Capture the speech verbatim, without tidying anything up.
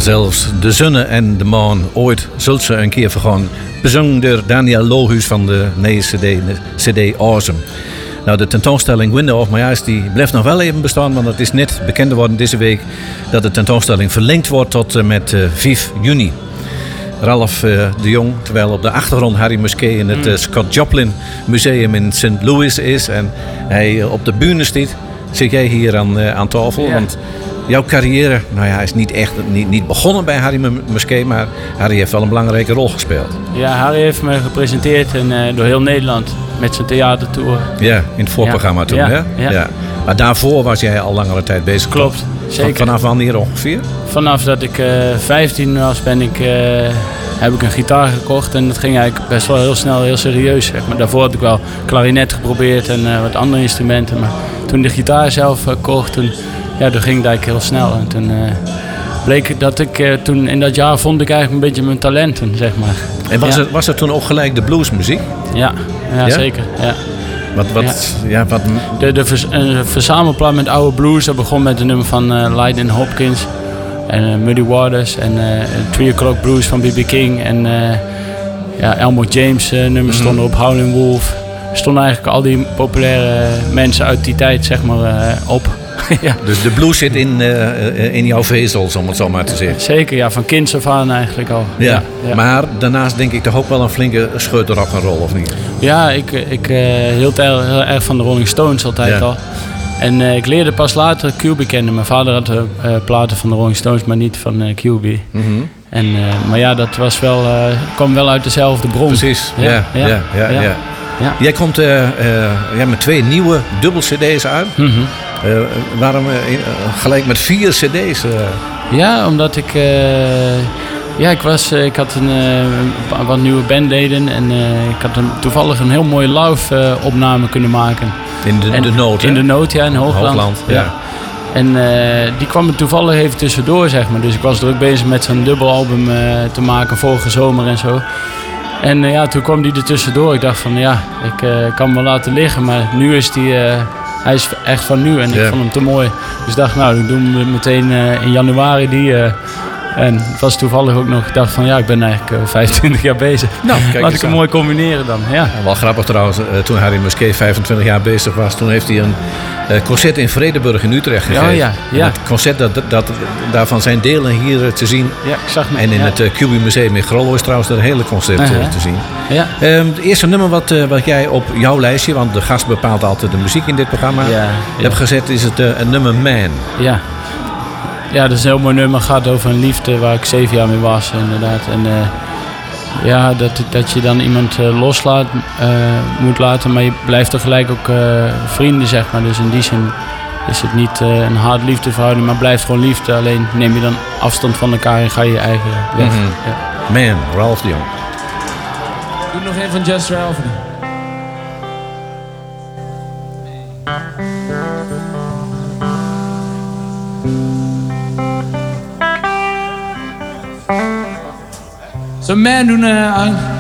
zelfs de zonne en de maan ooit zult ze een keer vergaan. Bezongen door Daniel Lohuus van de nieuwe C D, C D Awesome. Nou, de tentoonstelling Window of My Eyes die blijft nog wel even bestaan, want het is net bekend geworden deze week dat de tentoonstelling verlengd wordt tot uh, met uh, vijf juni. Ralph uh, de Jong, terwijl op de achtergrond Harry Musquet in het uh, Scott Joplin Museum in Saint Louis is en hij uh, op de bühne staat, zit jij hier aan, uh, aan tafel. Ja. Want jouw carrière, nou ja, is niet echt niet, niet begonnen bij Harry Musquet, maar Harry heeft wel een belangrijke rol gespeeld. Ja, Harry heeft me gepresenteerd en, uh, door heel Nederland met zijn theatertour. Ja, in het voorprogramma ja. toen, ja. hè? Ja. Ja. Maar daarvoor was jij al langere tijd bezig. Klopt, zeker. Vanaf wanneer ongeveer? Vanaf dat ik uh, vijftien was, ben ik, uh, heb ik een gitaar gekocht en dat ging eigenlijk best wel heel snel, heel serieus. Zeg maar. Daarvoor heb ik wel klarinet geprobeerd en uh, wat andere instrumenten, maar toen de gitaar zelf uh, kocht, toen, ja, toen ging het eigenlijk heel snel. En toen uh, bleek dat ik, uh, toen in dat jaar vond ik eigenlijk een beetje mijn talenten, zeg maar. En was, ja. er, was er toen ook gelijk de bluesmuziek? Ja, ja, ja? zeker. Ja. Wat, wat, ja. Ja, wat... De, de vers, een verzamelplaat met oude blues, dat begon met een nummer van uh, Lightning Hopkins en uh, Muddy Waters en uh, Three O'Clock Blues van B B King en uh, ja, Elmore James uh, nummers mm. stonden op, Howlin' Wolf. Er stonden eigenlijk al die populaire mensen uit die tijd, zeg maar, uh, op. Ja. Dus de blues zit in, uh, in jouw vezels, om het zo maar te zeggen. Zeker, ja, van kinds af aan eigenlijk al. Ja. Ja, ja. Maar daarnaast denk ik toch ook wel een flinke scheut rock'n'roll, of niet? Ja, ik, ik uh, hield heel, heel erg van de Rolling Stones altijd ja. al. En uh, ik leerde pas later Q B kennen. Mijn vader had uh, platen van de Rolling Stones, maar niet van uh, Q B. Mm-hmm. En, uh, maar ja, dat was wel, uh, kwam wel uit dezelfde bron. Precies, ja. ja, ja, ja, ja, ja. ja. Jij komt uh, uh, ja, met twee nieuwe dubbel cd's uit. Mm-hmm. Uh, waarom uh, gelijk met vier cd's? Uh? Ja, omdat ik... Uh, ja, ik, was, uh, ik had een, uh, wat nieuwe bandleden en uh, ik had een, toevallig een heel mooie live uh, opname kunnen maken. In de, en, de nood, In hè? de nood, ja, in Hoogland. Hoogland ja. ja. En uh, die kwam er toevallig even tussendoor, zeg maar. Dus ik was druk bezig met zo'n dubbelalbum uh, te maken vorige zomer en zo. En uh, ja, toen kwam die er tussendoor. Ik dacht van, ja, ik uh, kan hem wel laten liggen, maar nu is die... Uh, Hij is echt van nu en ik yeah. vond hem te mooi. Dus ik dacht, nou, ik doe hem meteen uh, in januari die. Uh, en het was toevallig ook nog, ik dacht van ja, ik ben eigenlijk uh, vijfentwintig jaar bezig. Nou, kijk laat ik hem mooi combineren dan. Ja. Ja, wel grappig trouwens, uh, toen Harry Musquet vijfentwintig jaar bezig was, toen heeft hij een uh, concert in Vredenburg in Utrecht gegeven. Oh, ja, ja. Het concert, dat, dat, dat, daarvan zijn delen hier uh, te zien. Ja, ik zag het. En in ja. het uh, Q B Museum in Grollo is trouwens dat hele concert uh-huh. uh, te zien. Ja. Uh, het eerste nummer wat, uh, wat jij op jouw lijstje, want de gast bepaalt altijd de muziek in dit programma, ja, ja. hebt gezet, is het uh, een nummer Man. Ja. Ja, dat is een heel mooi nummer. Het gaat over een liefde waar ik zeven jaar mee was, inderdaad. En uh, ja, dat, dat je dan iemand uh, loslaat, uh, moet laten, maar je blijft tegelijk ook uh, vrienden, zeg maar. Dus in die zin is het niet uh, een hard liefdeverhouding, maar blijft gewoon liefde. Alleen neem je dan afstand van elkaar en ga je je eigen weg. Mm-hmm. Ja. Man, Ralph de Jong. Doe nog een van Just Ralph. Zo, man, doen uh, aan.